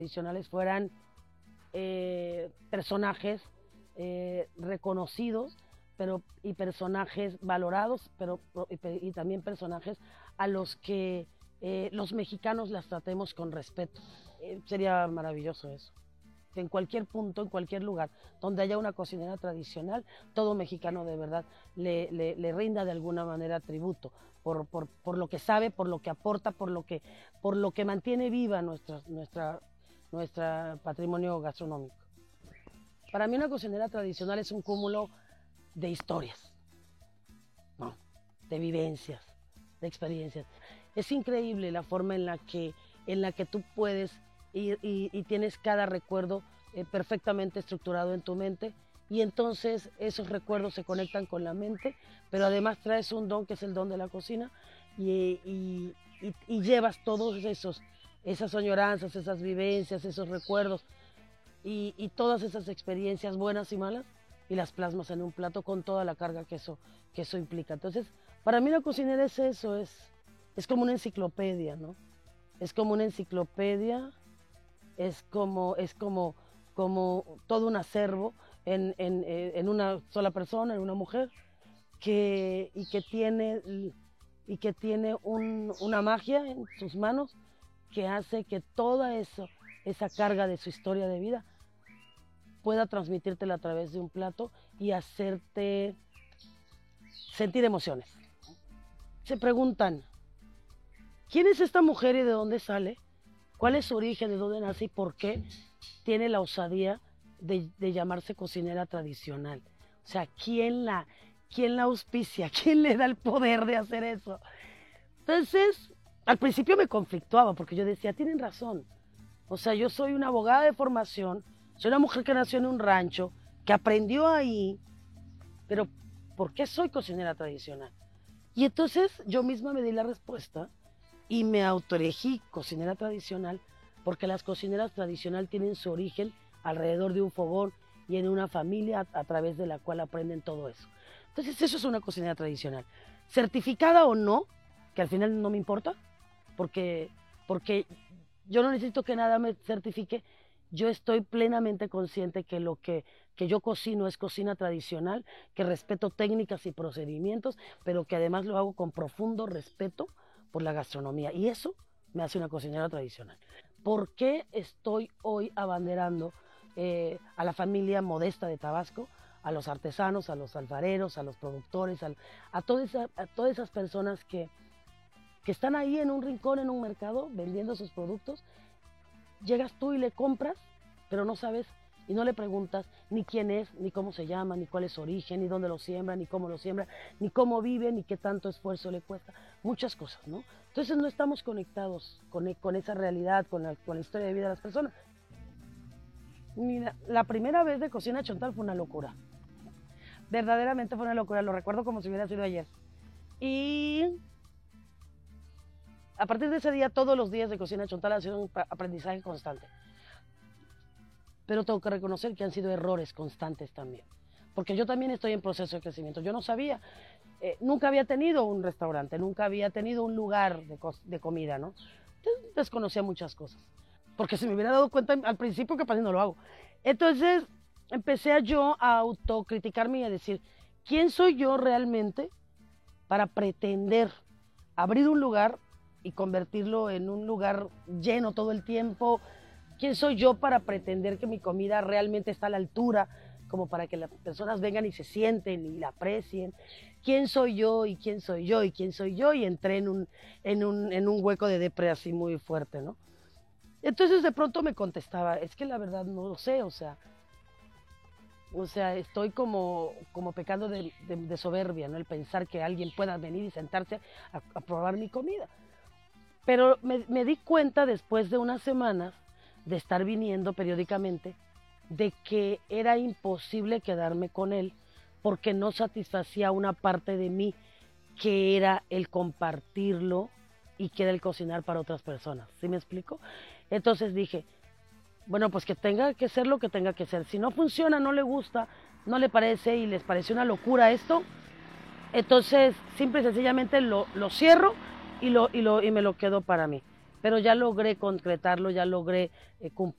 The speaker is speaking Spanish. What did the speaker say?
tradicionales fueran personajes reconocidos, y personajes valorados, y también personajes a los que los mexicanos las tratemos con respeto. Sería maravilloso eso. Que en cualquier punto, en cualquier lugar donde haya una cocinera tradicional, todo mexicano de verdad le rinda de alguna manera tributo por lo que sabe, por lo que aporta, por lo que mantiene viva nuestra patrimonio gastronómico. Para mí una cocinera tradicional es un cúmulo de historias, ¿no? De vivencias, de experiencias. Es increíble la forma en la que tú puedes ir y tienes cada recuerdo perfectamente estructurado en tu mente, y entonces esos recuerdos se conectan con la mente, pero además traes un don que es el don de la cocina, y llevas todos esas añoranzas, esas vivencias, esos recuerdos y todas esas experiencias buenas y malas, y las plasmas en un plato con toda la carga que eso implica. Entonces, para mí la cocinera es eso, es como una enciclopedia, ¿no? Es como una enciclopedia, es como todo un acervo en una sola persona, en una mujer, que tiene una magia en sus manos que hace que toda esa carga de su historia de vida pueda transmitírtela a través de un plato y hacerte sentir emociones. Se preguntan, ¿quién es esta mujer y de dónde sale? ¿Cuál es su origen, de dónde nace y por qué tiene la osadía de llamarse cocinera tradicional? O sea, ¿quién la auspicia? ¿Quién le da el poder de hacer eso? Entonces, al principio me conflictuaba porque yo decía, tienen razón. O sea, yo soy una abogada de formación, soy una mujer que nació en un rancho, que aprendió ahí, pero ¿por qué soy cocinera tradicional? Y entonces yo misma me di la respuesta y me autoelegí cocinera tradicional, porque las cocineras tradicionales tienen su origen alrededor de un fogón y en una familia a través de la cual aprenden todo eso. Entonces eso es una cocinera tradicional. Certificada o no, que al final no me importa, porque yo no necesito que nada me certifique. Yo estoy plenamente consciente que lo que yo cocino es cocina tradicional, que respeto técnicas y procedimientos, pero que además lo hago con profundo respeto por la gastronomía. Y eso me hace una cocinera tradicional. ¿Por qué estoy hoy abanderando a la familia modesta de Tabasco, a los artesanos, a los alfareros, a los productores, a todas esas personas que están ahí en un rincón, en un mercado, vendiendo sus productos? Llegas tú y le compras, pero no sabes y no le preguntas ni quién es, ni cómo se llama, ni cuál es su origen, ni dónde lo siembra, ni cómo lo siembra, ni cómo vive, ni qué tanto esfuerzo le cuesta, muchas cosas, ¿no? Entonces no estamos conectados con esa realidad, con la historia de vida de las personas. Mira, la primera vez de Cocina Chontal fue una locura. Verdaderamente fue una locura, lo recuerdo como si hubiera sido ayer. Y a partir de ese día, todos los días de Cocina Chontal ha sido un aprendizaje constante. Pero tengo que reconocer que han sido errores constantes también. Porque yo también estoy en proceso de crecimiento. Yo no sabía, nunca había tenido un restaurante, nunca había tenido un lugar de comida, ¿no? Entonces desconocía muchas cosas. Porque si me hubiera dado cuenta al principio, capaz no lo hago. Entonces empecé yo a autocriticarme y a decir, ¿quién soy yo realmente para pretender abrir un lugar y convertirlo en un lugar lleno todo el tiempo? ¿Quién soy yo para pretender que mi comida realmente está a la altura, como para que las personas vengan y se sienten y la aprecien? ¿Quién soy yo y quién soy yo y quién soy yo? Y entré en un hueco de depre así muy fuerte, ¿no? Entonces de pronto me contestaba, es que la verdad no lo sé, o sea estoy como pecando de soberbia, ¿no? El pensar que alguien pueda venir y sentarse a probar mi comida. Pero me di cuenta después de unas semanas de estar viniendo periódicamente de que era imposible quedarme con él porque no satisfacía una parte de mí, que era el compartirlo y que era el cocinar para otras personas. ¿Sí me explico? Entonces dije, bueno, pues que tenga que ser lo que tenga que ser. Si no funciona, no le gusta, no le parece y les parece una locura esto, entonces simple y sencillamente lo cierro y me lo quedo para mí. Pero ya logré concretarlo, ya logré